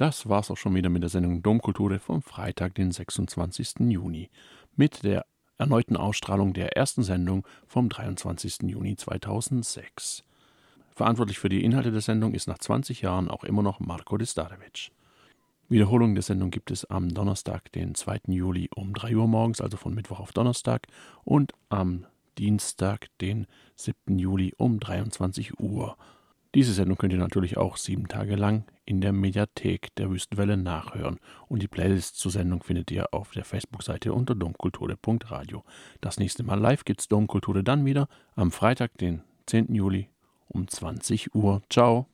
Das war's auch schon wieder mit der Sendung Domkultur vom Freitag, den 26. Juni, mit der erneuten Ausstrahlung der ersten Sendung vom 23. Juni 2006. Verantwortlich für die Inhalte der Sendung ist nach 20 Jahren auch immer noch Marko Distarevic. Wiederholung der Sendung gibt es am Donnerstag, den 2. Juli um 3 Uhr morgens, also von Mittwoch auf Donnerstag, und am Dienstag, den 7. Juli um 23 Uhr. Diese Sendung könnt ihr natürlich auch 7 Tage lang in der Mediathek der Wüstenwelle nachhören. Und die Playlist zur Sendung findet ihr auf der Facebook-Seite unter domkulture.radio. Das nächste Mal live gibt's Domkulture dann wieder am Freitag, den 10. Juli um 20 Uhr. Ciao!